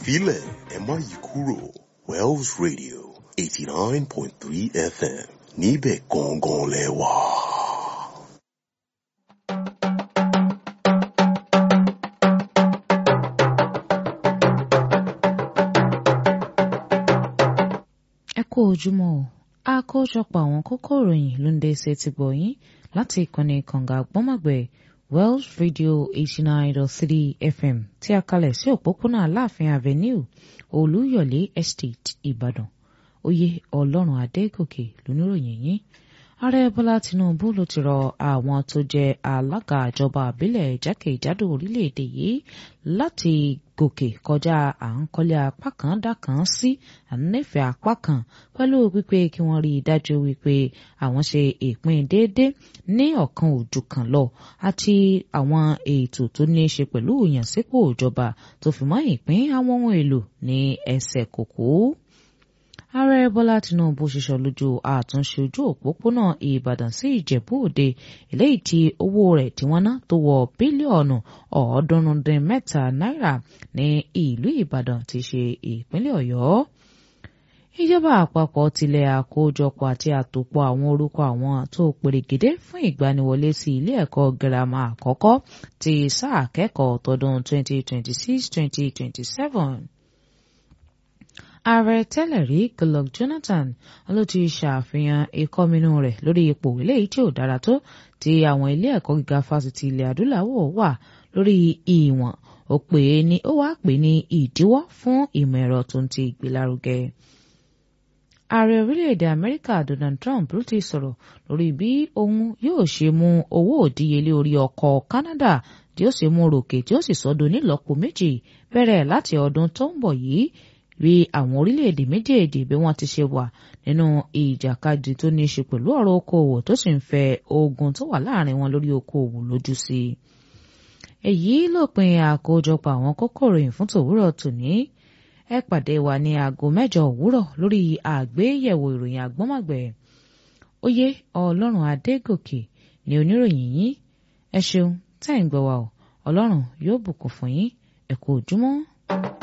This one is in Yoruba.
filẹ̀ ẹ má yí kúrò Wells Radio 89.3 FM níbẹ̀ gangan lẹ wà. Ẹ kú ojúmọ́ o. Àkójọpọ̀ àwọn kókó ìròyìn ló ń dé sí ti gbọ̀ yín láti ìkànnì kànga àgbọ́mọ̀gbẹ̀ Wells Radio 89.3 FM tí a kalẹ̀ sí òpópónà Aláàfin Avenue Olúyọ̀lé Estate Ìbàdàn. Oyè Ọlọ́run Adégòkè lóníròyìn yín. Ààrẹ Bọ́lá Tinubu ló ti rọ àwọn tó jẹ́ alága ìjọba àbílẹ̀ jákèjádò orílẹ̀-èdè yìí láti gòkè kọjá à ń kọ́lé apá kan dá kan sí ànífẹ̀ẹ́ apá kan pẹ̀lú wípé kí wọ́n rí i dájú wípé àwọn ṣe ìpín déédéé ní ọ̀kan òjù kan lọ àti àwọn ètò tó ní í ṣe pẹ̀lú ìyànsípò ìjọba tó fi mọ́ ìpín àwọn ohun èlò ní ẹsẹ̀ kòkó. Ààrẹ Bọ́lá Tinubu ṣiṣọ́ lójú àtúnṣe ojú òpópónà Ìbàdàn sí Ìjẹ̀bú Òde eléyìí tí owó rẹ̀ tí wọ́n ná tó wọ bílíọ̀nù 303 náírà ní ìlú Ìbàdàn tí ṣe ìpínlẹ̀ Ọ̀yọ́. Ìjọba àpapọ̀ tilẹ̀ àkójọpọ̀ àti àtòpọ̀ àwọn orúkọ àwọn tó pèrègédé fún ìgbaniwọlé sí ilé ẹ̀kọ́ girama àkọ́kọ́ ti sáà kẹ́kọ̀ọ́ tọdún 2026-2027. Ààrẹ tẹ́lẹ̀ rí Goodluck Jonathan ló ti ṣàfihàn ìkọminú rẹ̀ lórí ipò eléyìí tí ò dára tó tí àwọn ilé ẹ̀kọ́ gíga fásitì ilẹ̀ adúláwọ̀ wà lórí ìwọ̀n ó wá pè ní ìdíwọ́ fún ìmọ̀ ẹ̀rọ tó ń ti ìgbélárugẹ. Ààrẹ orílẹ̀-èdè Amẹ́ríkà Donald Trump ló ti sọ̀rọ̀ lórí bí òun yóò ṣe mú owó òdíyelé orí ọkọ̀ Canada tí ó sì mú ròkè tí ó sì sọ́dọ̀ nílọ́po méjì bẹ̀rẹ̀ láti ọdún tó ń bọ̀ yìí bí àwọn orílẹ̀-èdè méjèèjì bí wọ́n ti ṣe wà nínú ìjàkadì tó ní í ṣe pẹ̀lú ọ̀rọ̀ okòòwò tó sì ń fẹ́ ogun tó wà láàrin wọn lórí okòòwò lójú sí i. Èyí lópin àkójọpọ̀ àwọn kókó ìròyìn fún tòwúrọ̀ tòní. Ẹ pàdé wa ní aago 8 òwúrọ̀ lórí àgbéyẹ̀wò ìròyìn àgbọ́mọ̀gbẹ̀. Oyè Ọlọ́run Adégòkè ni oníròyìn yín. Ẹ ṣeun tẹ́ ń gbọ́ wa o. Ọlọ́run yóò bùkún fún yín. Ẹ kú ojúmọ́.